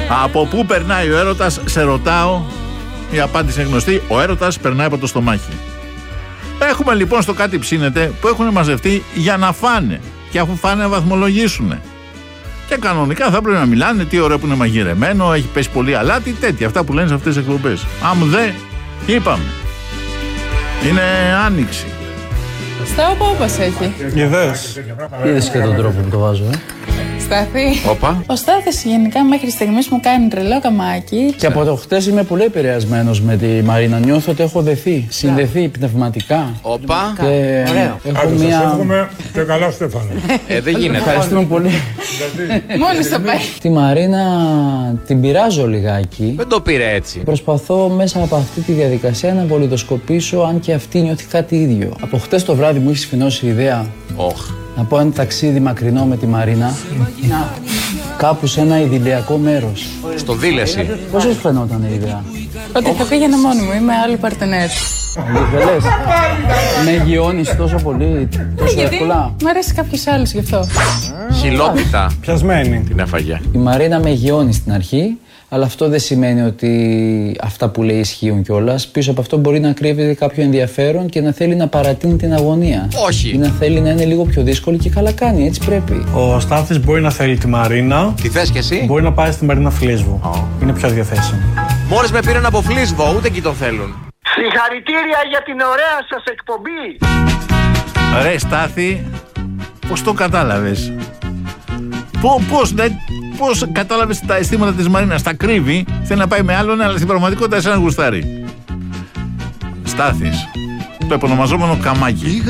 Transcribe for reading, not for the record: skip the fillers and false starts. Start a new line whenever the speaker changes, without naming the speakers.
Από πού περνάει ο έρωτας, σε ρωτάω. Η απάντηση είναι γνωστή. Ο έρωτας περνάει από το στομάχι. Έχουμε λοιπόν στο Κάτι Ψήνεται που έχουν μαζευτεί για να φάνε. Και αφού φάνε να βαθμολογήσουν. Και κανονικά θα πρέπει να μιλάνε τι ωραίο που είναι μαγειρεμένο, έχει πέσει πολύ αλάτι, τέτοια. Αυτά που λένε σε αυτές τις εκπομπές. Δε, είπαμε. Είναι άνοιξη.
Στα όπα έχει.
Είδες και τον τρόπο που το βάζω,
Στάθη.
Όπα.
Ο Στάθης γενικά μέχρι στιγμής μου κάνει τρελό καμάκι.
Και από το χτες είμαι πολύ επηρεασμένος με τη Μαρίνα. Νιώθω ότι έχω συνδεθεί πνευματικά.
Όπα.
Και έχω μία...
Εύχομαι και καλά, Στέφανο.
Δεν γίνεται.
Ευχαριστούμε πολύ.
Μόλις θα πάει.
Τη Μαρίνα την πειράζω λιγάκι.
Δεν το πήρε έτσι.
Προσπαθώ μέσα από αυτή τη διαδικασία να βολιδοσκοπήσω αν και αυτή νιώθει κάτι ίδιο. Από χτες το βράδυ μου έχει σφινώσει η ιδέα να πω ένα ταξίδι μακρινό με τη Μαρίνα. Κάπου σε ένα ιδηλιακό μέρος.
Στο Δήλεση.
Πώς σας φαινόταν η ιδέα?
Ότι θα πήγαινα μόνη μου, είμαι άλλη παρτενέρ.
Αλήθεια, με εγγυώνεις τόσο πολύ, τόσο εύκολα?
Μ' αρέσει κάποιος άλλος γι' αυτό.
Χιλόπιτα.
Πιασμένη.
Την έφαγε.
Η Μαρίνα με εγγυώνει στην αρχή, αλλά αυτό δεν σημαίνει ότι αυτά που λέει ισχύουν κιόλας. Πίσω από αυτό μπορεί να κρύβεται κάποιο ενδιαφέρον και να θέλει να παρατείνει την αγωνία.
Όχι.
Ή να θέλει να είναι λίγο πιο δύσκολη και καλά κάνει, έτσι πρέπει.
Ο Στάθης μπορεί να θέλει τη Μαρίνα.
Τι θες κι εσύ?
Μπορεί να πάει στη Μαρίνα Φλίσβου. Είναι πιο διαθέσιμη.
Μόλις με πήραν από Φλίσβο, ούτε εκεί τον θέλουν.
Συγχαρητήρια για την ωραία σας εκπομπή.
Ρε Στάθη, πώς το κατάλαβες? Πώς κατάλαβες τα αισθήματα της Μαρίνας? Τα κρύβει, θέλει να πάει με άλλον, αλλά στην πραγματικότητα εσένα γουστάρει. Στάθης, το επωνομαζόμενο καμάκι.